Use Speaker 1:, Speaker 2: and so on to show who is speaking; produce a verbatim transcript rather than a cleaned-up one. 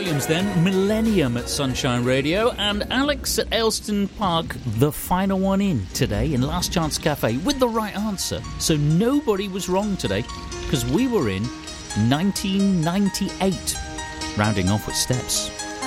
Speaker 1: Williams then, Millennium at Sunshine Radio, and Alex at Aylstone Park, the final one in today in Last Chance Cafe with the right answer. So nobody was wrong today, because we were in nineteen ninety-eight, rounding off with Steps.